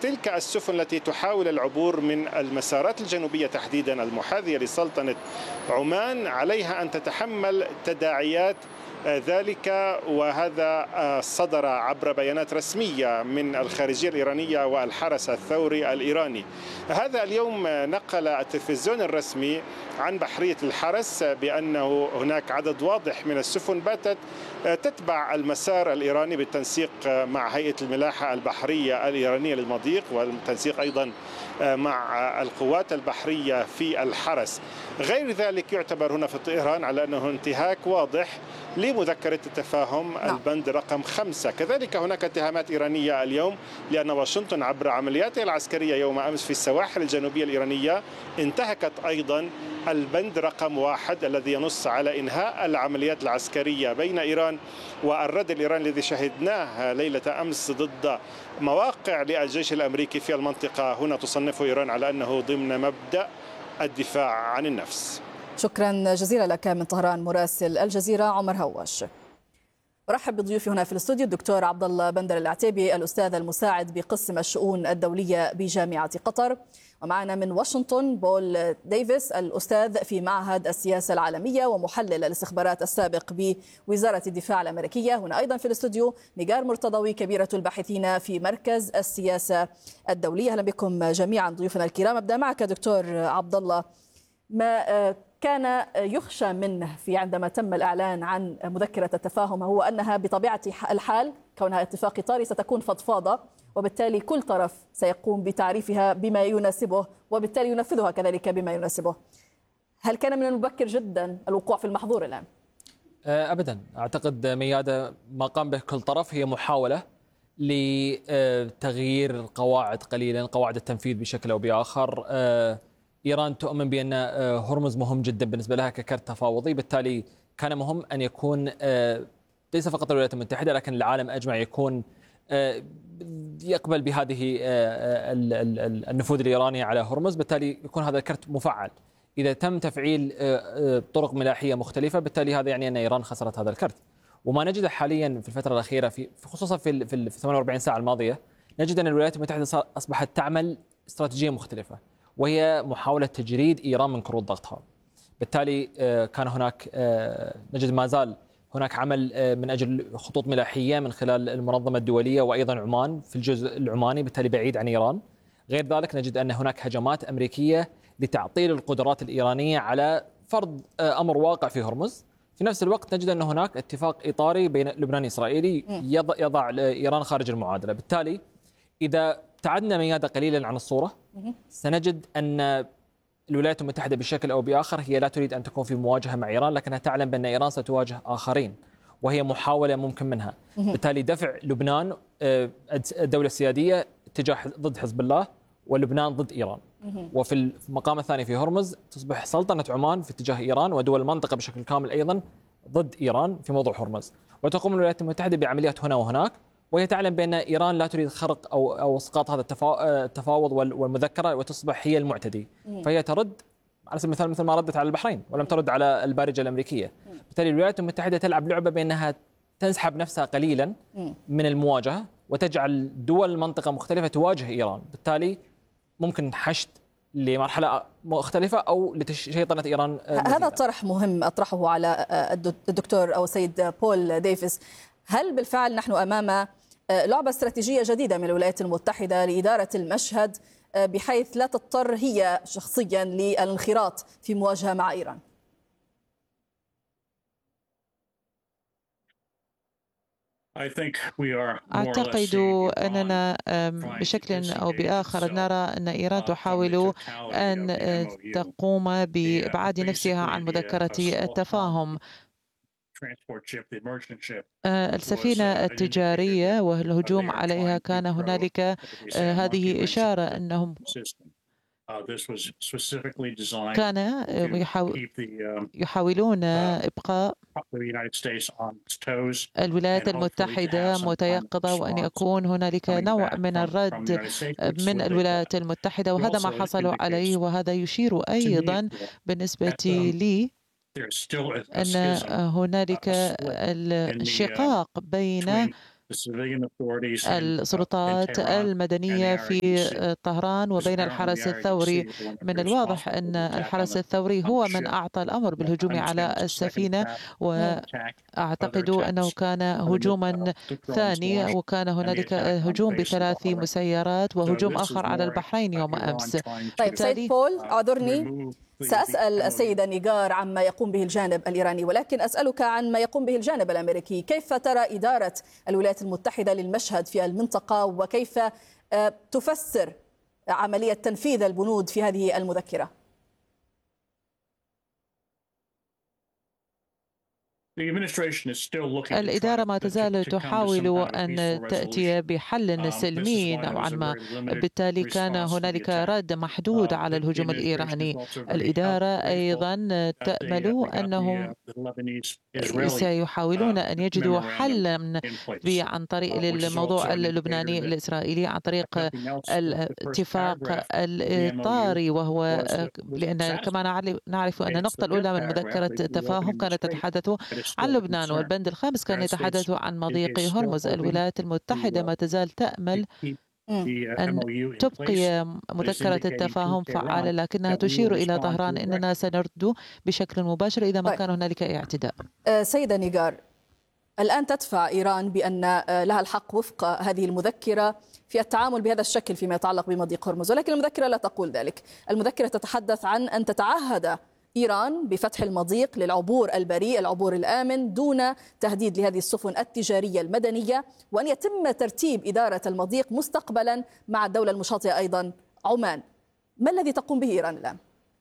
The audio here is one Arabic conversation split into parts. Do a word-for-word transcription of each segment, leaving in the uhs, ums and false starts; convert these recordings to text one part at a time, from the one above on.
تلك السفن التي تحاول العبور من المسارات الجنوبية تحديدا المحاذية لسلطنة عمان عليها أن تتحمل تداعيات ذلك، وهذا صدر عبر بيانات رسمية من الخارجية الإيرانية والحرس الثوري الإيراني. هذا اليوم نقل التلفزيون الرسمي عن بحرية الحرس بأنه هناك عدد واضح من السفن باتت تتبع المسار الإيراني بالتنسيق مع هيئة الملاحة البحرية الإيرانية للمضيق، والتنسيق أيضا مع القوات البحرية في الحرس. غير ذلك يعتبر هنا في طهران على أنه انتهاك واضح لمذكرة التفاهم البند رقم خمسة. كذلك هناك اتهامات إيرانية اليوم لأن واشنطن عبر عملياتها العسكرية يوم أمس في السواحل الجنوبية الإيرانية انتهكت أيضا البند رقم واحد الذي ينص على إنهاء العمليات العسكرية بين إيران والرد الإيراني الذي شهدناه ليلة أمس ضد مواقع للجيش الأمريكي في المنطقة. هنا تصنف إيران على أنه ضمن مبدأ الدفاع عن النفس. شكرا جزيلا لك من طهران مراسل الجزيرة عمر هواش. أرحب بضيوفي هنا في الاستوديو الدكتور عبد الله بندر العتيبي الأستاذ المساعد بقسم الشؤون الدولية بجامعة قطر، ومعنا من واشنطن بول ديفيس الأستاذ في معهد السياسة العالمية ومحلل الاستخبارات السابق بوزارة الدفاع الأمريكية. هنا أيضا في الاستوديو نيجار مرتضوي كبيرة الباحثين في مركز السياسة الدولية. أهلا بكم جميعا ضيوفنا الكرام. أبدأ معك دكتور عبد الله. ما كان يخشى منه في عندما تم الإعلان عن مذكرة التفاهم هو أنها بطبيعة الحال كونها اتفاق إطاري ستكون فضفاضة، وبالتالي كل طرف سيقوم بتعريفها بما يناسبه وبالتالي ينفذها كذلك بما يناسبه. هل كان من المبكر جدا الوقوع في المحظور الآن؟ أبدا. أعتقد ميادة ما قام به كل طرف هي محاولة لتغيير القواعد قليلا، قواعد التنفيذ بشكل أو بآخر. إيران تؤمن بأن هرمز مهم جدا بالنسبة لها ككرت تفاوضي، بالتالي كان مهم أن يكون ليس فقط الولايات المتحدة لكن العالم أجمع يكون يقبل بهذه النفوذ الإيراني على هرمز، بالتالي يكون هذا الكرت مفعل. إذا تم تفعيل طرق ملاحية مختلفة بالتالي هذا يعني أن إيران خسرت هذا الكرت. وما نجده حاليا في الفترة الأخيرة في خصوصا في في ثمانية وأربعين ساعة الماضية نجد أن الولايات المتحدة أصبحت تعمل استراتيجية مختلفة، وهي محاولة تجريد إيران من كروت ضغطها. بالتالي كان هناك نجد ما زال هناك عمل من أجل خطوط ملاحية من خلال المنظمة الدولية وأيضا عمان في الجزء العماني، بالتالي بعيد عن إيران. غير ذلك نجد أن هناك هجمات أمريكية لتعطيل القدرات الإيرانية على فرض أمر واقع في هرمز. في نفس الوقت نجد أن هناك اتفاق إطاري بين لبنان وإسرائيل يضع إيران خارج المعادلة. بالتالي إذا ابتعدنا ميادة قليلا عن الصورة سنجد أن الولايات المتحدة بشكل أو بآخر هي لا تريد أن تكون في مواجهة مع إيران، لكنها تعلم بأن إيران ستواجه آخرين وهي محاولة ممكن منها. بالتالي دفع لبنان الدولة السيادية اتجاه ضد حزب الله ولبنان ضد إيران، وفي المقام الثاني في هرمز تصبح سلطنة عمان في اتجاه إيران ودول المنطقة بشكل كامل أيضا ضد إيران في موضوع هرمز. وتقوم الولايات المتحدة بعمليات هنا وهناك، وهي تعلم بأن إيران لا تريد خرق أو أو إسقاط هذا التفاوض والمذكرة وتصبح هي المعتدي، فهي ترد على سبيل المثال مثل ما ردت على البحرين ولم ترد على البارجة الأمريكية. بالتالي الولايات المتحدة تلعب لعبة بأنها تنسحب نفسها قليلا من المواجهة وتجعل دول المنطقة مختلفة تواجه إيران، بالتالي ممكن حشد لمرحلة مختلفة أو لشيطنة إيران. هذا طرح مهم أطرحه على الدكتور أو السيد بول ديفيس. هل بالفعل نحن أمام لعبة استراتيجية جديدة من الولايات المتحدة لإدارة المشهد بحيث لا تضطر هي شخصيا للانخراط في مواجهة مع إيران؟ أعتقد أننا بشكل أو بآخر نرى أن إيران تحاول أن تقوم بإبعاد نفسها عن مذكرة التفاهم. السفينة التجارية والهجوم عليها كان هنالك هذه إشارة أنهم كان يحاولون إبقاء الولايات المتحدة متيقظة وأن يكون هنالك نوع من الرد من الولايات المتحدة، وهذا ما حصلوا عليه. وهذا يشير أيضا بالنسبة لي أن هنالك الشقاق بين السلطات المدنية في طهران وبين الحرس الثوري. من الواضح أن الحرس الثوري هو من أعطى الأمر بالهجوم على السفينة، وأعتقد أنه كان هجوما ثاني، وكان هنالك هجوم بثلاث مسيرات وهجوم آخر على البحرين يوم أمس. طيب سيد بول، أعذرني، سأسأل السيدة نيغار عما يقوم به الجانب الإيراني، ولكن أسألك عن ما يقوم به الجانب الأمريكي. كيف ترى إدارة الولايات المتحدة للمشهد في المنطقة، وكيف تفسر عملية تنفيذ البنود في هذه المذكرة؟ الإدارة ما تزال تحاول أن تأتي بحل سلمي نوعا ما، بالتالي كان هنالك رد محدود على الهجوم الإيراني. الإدارة أيضا تأمل أنهم سيحاولون أن يجدوا حلا عن طريق الموضوع اللبناني الإسرائيلي، عن طريق الاتفاق الإطاري، وهو لأن كما نعرف أن النقطة الأولى من مذكرة التفاهم كانت تتحدث عن لبنان، والبند الخامس كان يتحدث عن مضيق هرمز. الولايات المتحدة ما تزال تأمل أن تبقي مذكرة التفاهم فعالة، لكنها تشير إلى طهران أننا سنرد بشكل مباشر إذا ما كان هنالك اعتداء. سيدة نيغار، الآن تدفع إيران بأن لها الحق وفق هذه المذكرة في التعامل بهذا الشكل فيما يتعلق بمضيق هرمز، ولكن المذكرة لا تقول ذلك. المذكرة تتحدث عن أن تتعهد إيران بفتح المضيق للعبور البريء، العبور الآمن، دون تهديد لهذه السفن التجارية المدنية، وأن يتم ترتيب إدارة المضيق مستقبلا مع الدولة المشاطئة أيضا عمان. ما الذي تقوم به إيران الآن؟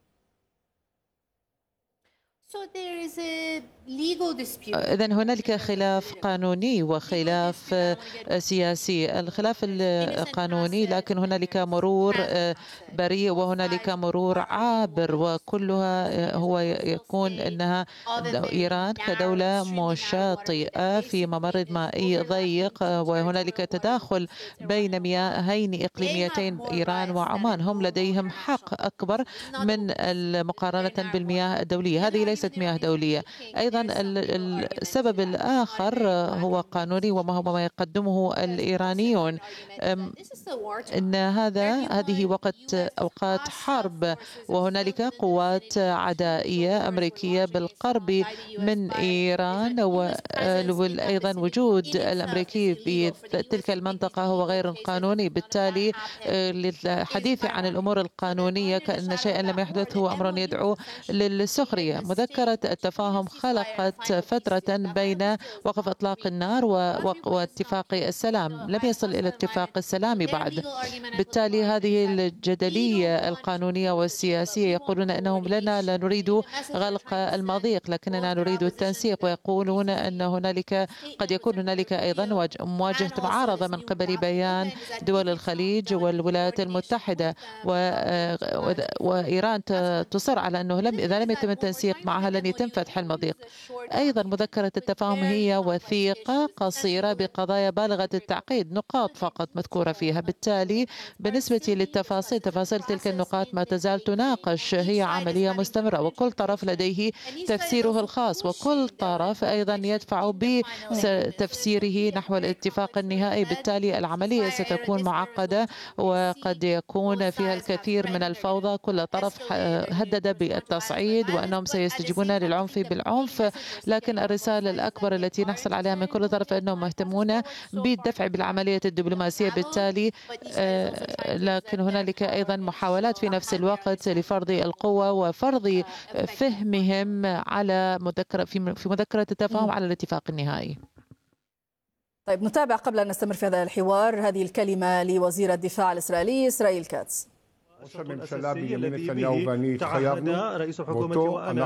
إذن هنالك خلاف قانوني وخلاف سياسي. الخلاف القانوني لكن هنالك مرور بريء وهنالك مرور عابر، وكلها هو يكون أنها إيران كدولة مشاطئة في ممر مائي ضيق، وهنالك تداخل بين مياهين إقليميتين إيران وعمان. هم لديهم حق أكبر من المقارنة بالمياه الدولية، هذه ليست مياه دولية. أيضا السبب الآخر هو قانوني، وما هو ما يقدمه الإيرانيون، إن هذا هذه وقت أوقات حرب، وهنالك قوات عدائية أمريكية بالقرب من إيران، وأيضا وجود الأمريكي في تلك المنطقة هو غير قانوني. بالتالي للحديث عن الأمور القانونية كأن شيئا لم يحدث هو أمر يدعو للسخرية. مذكرة التفاهم خلقت فترة بين وقف إطلاق النار واتفاق السلام، لم يصل إلى اتفاق السلام بعد. بالتالي هذه الجدلية القانونية والسياسية يقولون أنهم لنا لا نريد غلق المضيق لكننا نريد التنسيق، ويقولون أن هنالك قد يكون هنالك أيضا مواجهة معارضة من قبل بيان دول الخليج والولايات المتحدة، وإيران تصر على أنه لم إذا لم يتم التنسيق معها لن يتم فتح المضيق. أيضا مذكرة التفاهم هي وثيقة قصيرة بقضايا بالغة التعقيد، نقاط فقط مذكورة فيها. بالتالي بالنسبة للتفاصيل، تفاصيل تلك النقاط ما تزال تناقش، هي عملية مستمرة، وكل طرف لديه تفسيره الخاص، وكل طرف أيضا يدفع بتفسيره نحو الاتفاق النهائي. بالتالي العملية ستكون معقدة وقد يكون فيها الكثير من الفوضى. كل طرف هدد بالتصعيد وأنهم سيستجيبون للعنف بالعنف، لكن الرسالة الأكبر التي نحصل عليها من كل طرف أنهم مهتمون بالدفع بالعملية الدبلوماسية. بالتالي لكن هنالك أيضا محاولات في نفس الوقت لفرض القوة وفرض فهمهم على مذكرة في مذكرة التفاهم على الاتفاق النهائي. طيب نتابع قبل أن نستمر في هذا الحوار هذه الكلمة لوزير الدفاع الإسرائيلي إسرائيل كاتس. تعهد رئيس الحكومة وأنا